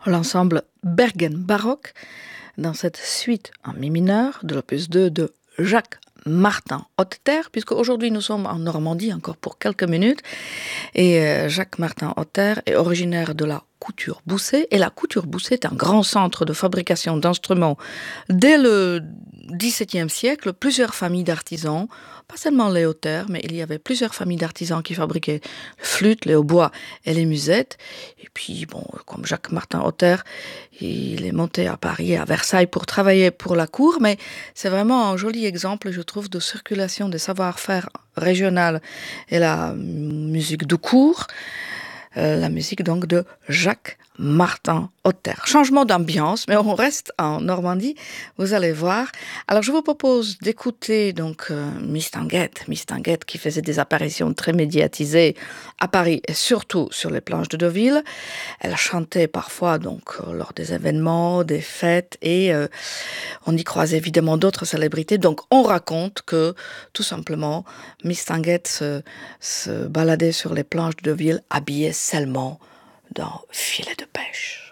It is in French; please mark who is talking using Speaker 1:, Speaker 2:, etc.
Speaker 1: l'ensemble Bergen Baroque dans cette suite en mi mineur de l'opus 2 de Jacques Martin Hotteterre, puisque aujourd'hui nous sommes en Normandie encore pour quelques minutes, et Jacques Martin Hotteterre est originaire de la Couture-Bousset, et la Couture-Bousset est un grand centre de fabrication d'instruments. Dès le XVIIe siècle, plusieurs familles d'artisans, pas seulement les Hotteterre, mais il y avait plusieurs familles d'artisans qui fabriquaient les flûtes, les hautbois et les musettes. Et puis, bon, comme Jacques Martin Hotteterre, il est monté à Paris et à Versailles pour travailler pour la cour, mais c'est vraiment un joli exemple, je trouve, de circulation des savoir-faire régional et la musique de cour. La musique donc de Jacques Martin Hotteterre. Changement d'ambiance, mais on reste en Normandie, vous allez voir. Alors je vous propose d'écouter donc Miss Tinguette qui faisait des apparitions très médiatisées à Paris et surtout sur les planches de Deauville. Elle chantait parfois donc lors des événements, des fêtes et on y croise évidemment d'autres célébrités. Donc on raconte que tout simplement Miss Tinguette se baladait sur les planches de Deauville habillée seulement d'un filet de pêche.